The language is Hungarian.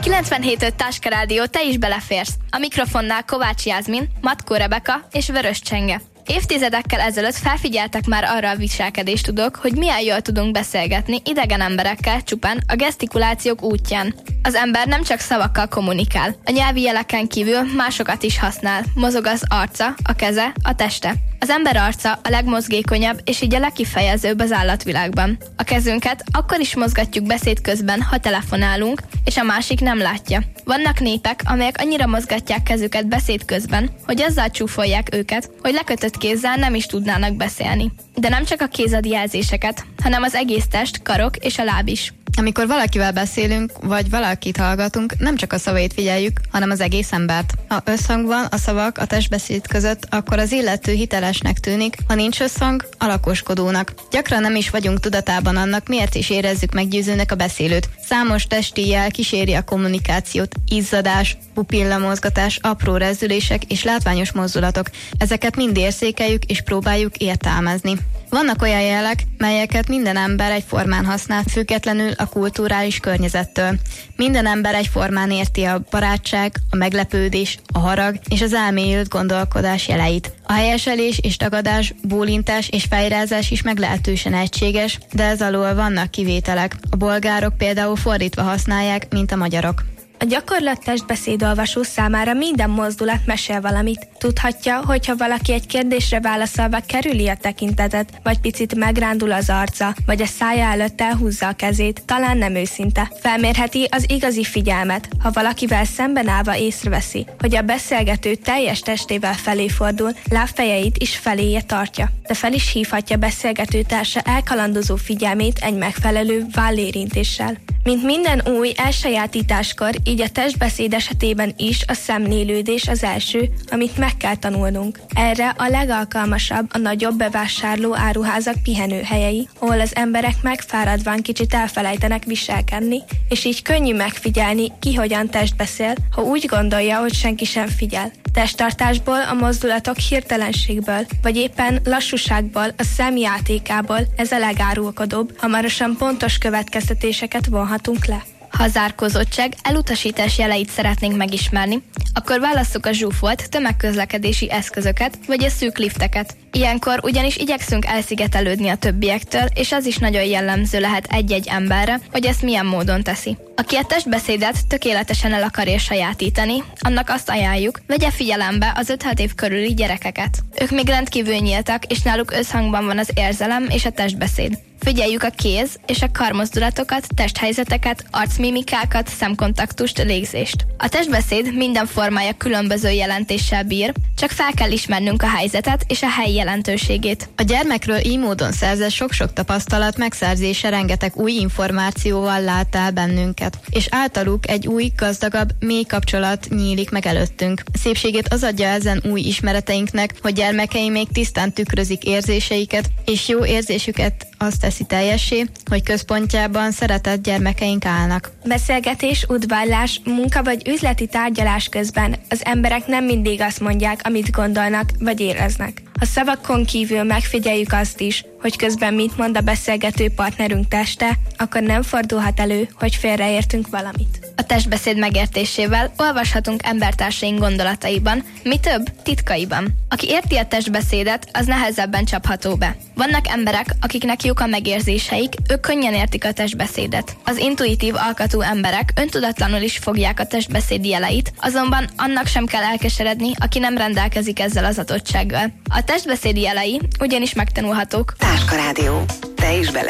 97.5 Táska Rádió, te is beleférsz. A mikrofonnál Kovács Jászmin, Matkó Rebeka és Vörös Csenge. Évtizedekkel ezelőtt felfigyeltek már arra a viselkedéstudók, hogy milyen jól tudunk beszélgetni idegen emberekkel csupán a gesztikulációk útján. Az ember nem csak szavakkal kommunikál, a nyelvi jeleken kívül másokat is használ, mozog az arca, a keze, a teste. Az ember arca a legmozgékonyabb és így a legkifejezőbb az állatvilágban. A kezünket akkor is mozgatjuk beszéd közben, ha telefonálunk, és a másik nem látja. Vannak népek, amelyek annyira mozgatják kezüket beszéd közben, hogy azzal csúfolják őket, hogy lekötött kézzel nem is tudnának beszélni. De nem csak a kéz ad jelzéseket, hanem az egész test, karok és a láb is. Amikor valakivel beszélünk, vagy valakit hallgatunk, nem csak a szavait figyeljük, hanem az egész embert. Ha összhang van a szavak a testbeszéd között, akkor az illető hitelesnek tűnik, ha nincs összhang, alakoskodónak. Gyakran nem is vagyunk tudatában annak, miért is érezzük meggyőzőnek a beszélőt. Számos testi jel kíséri a kommunikációt, izzadás, pupillamozgatás, apró rezdülések és látványos mozdulatok. Ezeket mind érzékeljük és próbáljuk értelmezni. Vannak olyan jelek, melyeket minden ember egyformán használ, függetlenül a kulturális környezettől. Minden ember egyformán érti a barátság, a meglepődés, a harag és az elmélyült gondolkodás jeleit. A helyeselés és tagadás, bólintás és fejrázás is meglehetősen egységes, de ez alól vannak kivételek. A bolgárok például fordítva használják, mint a magyarok. A gyakorlat testbeszédolvasó számára minden mozdulat mesél valamit. Tudhatja, hogyha valaki egy kérdésre válaszolva kerüli a tekintetet, vagy picit megrándul az arca, vagy a szája előtt elhúzza a kezét, talán nem őszinte. Felmérheti az igazi figyelmet, ha valakivel szemben állva észreveszi, hogy a beszélgető teljes testével felé fordul, lábfejeit is feléje tartja. De fel is hívhatja beszélgetőtársa elkalandozó figyelmét egy megfelelő vállérintéssel. Mint minden új elsajátításkor, így a testbeszéd esetében is a szemlélődés az első, amit meg kell tanulnunk. Erre a legalkalmasabb a nagyobb bevásárló áruházak pihenőhelyei, ahol az emberek megfáradván kicsit elfelejtenek viselkedni, és így könnyű megfigyelni, ki hogyan testbeszél, ha úgy gondolja, hogy senki sem figyel. Testtartásból, a mozdulatok hirtelenségből, vagy éppen lassúságból, a szemjátékából ez a legárulkodóbb, hamarosan pontos következtetéseket vonhatunk le. Ha a zárkózottság, elutasítás jeleit szeretnénk megismerni, akkor válasszuk a zsúfolt tömegközlekedési eszközöket, vagy a szűk lifteket. Ilyenkor ugyanis igyekszünk elszigetelődni a többiektől, és az is nagyon jellemző lehet egy-egy emberre, hogy ezt milyen módon teszi. Aki a testbeszédet tökéletesen el akarja sajátítani, annak azt ajánljuk, vegye figyelembe az 5-6 év körüli gyerekeket. Ők még rendkívül nyíltak, és náluk összhangban van az érzelem és a testbeszéd. Figyeljük a kéz és a karmozdulatokat, testhelyzeteket, arcmimikákat, szemkontaktust, légzést. A testbeszéd minden formája különböző jelentéssel bír, csak fel kell ismernünk a helyzetet és a hely jelentőségét. A gyermekről így módon szerzett sok-sok tapasztalat megszerzése rengeteg új információval lát el bennünket, és általuk egy új, gazdagabb, mély kapcsolat nyílik meg előttünk. Szépségét az adja ezen új ismereteinknek, hogy gyermekeink még tisztán tükrözik érzéseiket, és jó érzésüket azt teszi teljessé, hogy központjában szeretett gyermekeink állnak. Beszélgetés, udvarlás, munka vagy üzleti tárgyalás közben az emberek nem mindig azt mondják, amit gondolnak vagy éreznek. A szavakon kívül megfigyeljük azt is, hogy közben mit mond a beszélgető partnerünk teste, akkor nem fordulhat elő, hogy félreértünk valamit. A testbeszéd megértésével olvashatunk embertársaink gondolataiban, mi több, titkaiban. Aki érti a testbeszédet, az nehezebben csapható be. Vannak emberek, akiknek jók a megérzéseik, ők könnyen értik a testbeszédet. Az intuitív alkatú emberek öntudatlanul is fogják a testbeszéd jeleit, azonban annak sem kell elkeseredni, aki nem rendelkezik ezzel az adottsággal. A testbeszéd jelei ugyanis megtanulhatók. Táska Rádió. Te is bele